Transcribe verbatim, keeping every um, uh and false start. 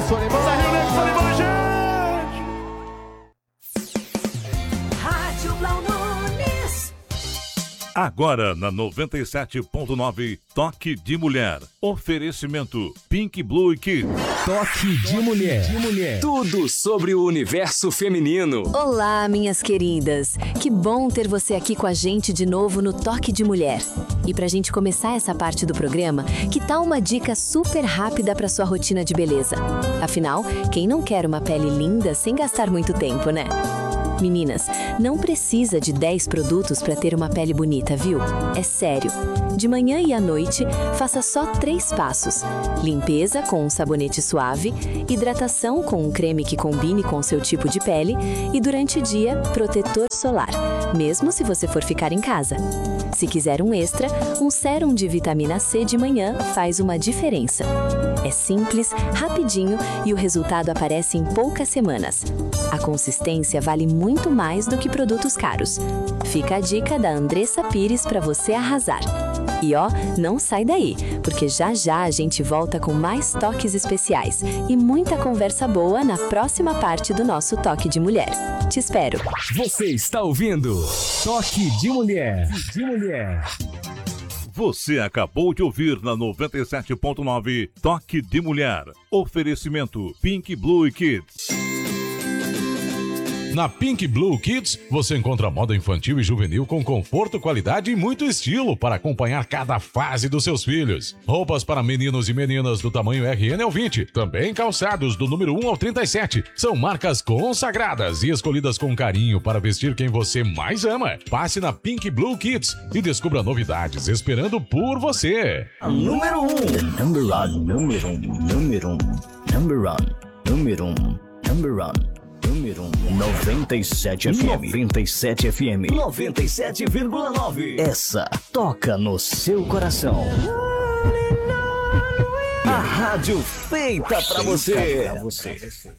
Solimões. Essa Rio Negro, Solimões, gente! Rádio Blau Nunes. Agora na noventa e sete ponto nove, Toque de Mulher. Oferecimento Pink Blue Kids. Toque de Mulher. de mulher. Tudo sobre o universo feminino. Olá, minhas queridas. Que bom ter você aqui com a gente de novo no Toque de Mulher. E pra gente começar essa parte do programa, que tal uma dica super rápida pra sua rotina de beleza? Afinal, quem não quer uma pele linda sem gastar muito tempo, né? Meninas, não precisa de dez produtos para ter uma pele bonita, viu? É sério. De manhã e à noite, faça só três passos. Limpeza com um sabonete suave, hidratação com um creme que combine com seu tipo de pele e durante o dia, protetor solar, mesmo se você for ficar em casa. Se quiser um extra, um sérum de vitamina C de manhã faz uma diferença. É simples, rapidinho e o resultado aparece em poucas semanas. A consistência vale muito mais do que produtos caros. Fica a dica da Andressa Pires para você arrasar. E ó, não sai daí, porque já já a gente volta com mais toques especiais e muita conversa boa na próxima parte do nosso Toque de Mulher. Te espero. Você está ouvindo Toque de Mulher. De Mulher. Você acabou de ouvir na noventa e sete ponto nove, Toque de Mulher. Oferecimento Pink Blue Kids. Na Pink Blue Kids, você encontra moda infantil e juvenil com conforto, qualidade e muito estilo para acompanhar cada fase dos seus filhos. Roupas para meninos e meninas do tamanho R N ao vinte, também calçados do número um ao trinta e sete. São marcas consagradas e escolhidas com carinho para vestir quem você mais ama. Passe na Pink Blue Kids e descubra novidades esperando por você. A número um. The number one. Número um. Número um. Number one. Número um. Number one. Número um, noventa e sete F M. noventa e sete F M. noventa e sete vírgula nove. Essa toca no seu coração. A rádio feita pra você. Pra você.